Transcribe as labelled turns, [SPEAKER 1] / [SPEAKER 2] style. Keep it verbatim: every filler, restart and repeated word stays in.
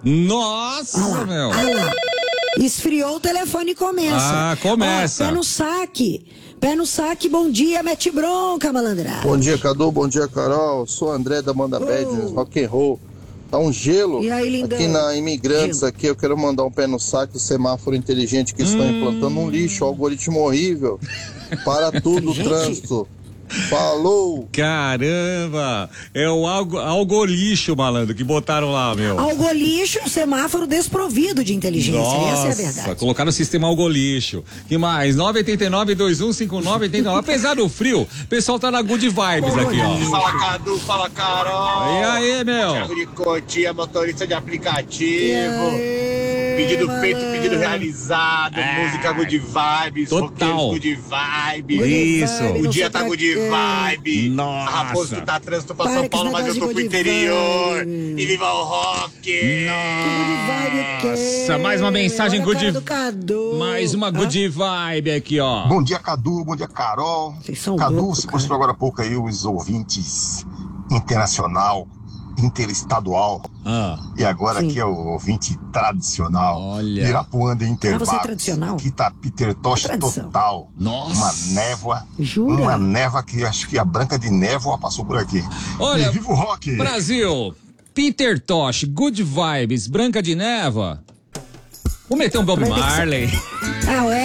[SPEAKER 1] Nossa,
[SPEAKER 2] lá,
[SPEAKER 1] meu.
[SPEAKER 2] Esfriou o telefone e começa.
[SPEAKER 1] Ah, começa.
[SPEAKER 2] Ó, pé no saque. Pé no saque, bom dia, mete bronca, malandrada.
[SPEAKER 3] Bom dia, Cadu, bom dia, Carol. Sou André da Banda
[SPEAKER 2] Oh.
[SPEAKER 3] Bad, rock and roll. Tá um gelo
[SPEAKER 2] E aí, lindão?
[SPEAKER 3] aqui na Imigrantes.
[SPEAKER 2] Gelo.
[SPEAKER 3] Aqui eu quero mandar um pé no saco do semáforo inteligente que estão
[SPEAKER 1] Hum.
[SPEAKER 3] implantando um lixo, um algoritmo horrível. Para tudo o
[SPEAKER 2] Inteligente?
[SPEAKER 3] trânsito. Falou!
[SPEAKER 1] Caramba! É o algo, algolixo, malandro, que botaram lá, meu.
[SPEAKER 2] Algolixo, um semáforo desprovido de inteligência.
[SPEAKER 1] Nossa,
[SPEAKER 2] Essa é a verdade.
[SPEAKER 1] colocaram o sistema algolixo. Que mais? nove oito nove, dois um cinco nove, oito nove. Apesar do frio, o pessoal tá na good vibes aqui, ó.
[SPEAKER 4] Fala, Cadu, fala, Carol.
[SPEAKER 1] E aí, meu?
[SPEAKER 4] Thiago de Cotia, motorista de aplicativo.
[SPEAKER 2] E aí,
[SPEAKER 4] Pedido
[SPEAKER 2] malandro?
[SPEAKER 4] feito, pedido realizado.
[SPEAKER 1] É.
[SPEAKER 4] Música good vibes.
[SPEAKER 1] Total.
[SPEAKER 4] Roqueiros good vibes.
[SPEAKER 2] Good
[SPEAKER 1] Isso.
[SPEAKER 2] vibe,
[SPEAKER 4] O
[SPEAKER 2] não
[SPEAKER 4] dia
[SPEAKER 2] sei
[SPEAKER 4] tá
[SPEAKER 2] pra
[SPEAKER 4] good
[SPEAKER 2] quê.
[SPEAKER 4] vibe.
[SPEAKER 1] Nossa.
[SPEAKER 4] A Raposo que tá trânsito pra
[SPEAKER 2] Para
[SPEAKER 4] São
[SPEAKER 2] com
[SPEAKER 4] Paulo,
[SPEAKER 2] esse
[SPEAKER 4] mas eu tô
[SPEAKER 2] negócio
[SPEAKER 4] pro
[SPEAKER 2] de good
[SPEAKER 4] interior.
[SPEAKER 2] vibe.
[SPEAKER 4] E viva o rock!
[SPEAKER 1] Nossa, mais uma mensagem
[SPEAKER 2] Agora a
[SPEAKER 1] good.
[SPEAKER 2] cara do Cadu.
[SPEAKER 1] Mais uma good vibe aqui, ó.
[SPEAKER 5] Bom dia, Cadu. Bom dia, Carol.
[SPEAKER 2] Vocês são
[SPEAKER 5] Cadu,
[SPEAKER 2] loucos,
[SPEAKER 5] você
[SPEAKER 2] cara.
[SPEAKER 5] mostrou agora há pouco aí os ouvintes internacional, interestadual.
[SPEAKER 1] Ah.
[SPEAKER 5] E agora
[SPEAKER 2] Sim.
[SPEAKER 5] aqui é o ouvinte tradicional.
[SPEAKER 1] Olha.
[SPEAKER 5] Irapuanda
[SPEAKER 2] Ah, você é
[SPEAKER 5] Interbairros.
[SPEAKER 2] tradicional?
[SPEAKER 5] Aqui tá Peter Tosh
[SPEAKER 2] Tradição.
[SPEAKER 5] total.
[SPEAKER 1] Nossa.
[SPEAKER 5] Uma névoa.
[SPEAKER 2] Jura?
[SPEAKER 5] Uma névoa que acho que a Branca de Névoa passou por aqui.
[SPEAKER 1] Olha,
[SPEAKER 5] E viva o rock!
[SPEAKER 1] Brasil, Peter Tosh, good vibes, Branca de Neva. Vou meter um Bob
[SPEAKER 2] Vai ter que ser-
[SPEAKER 1] Marley.
[SPEAKER 2] Ah, é?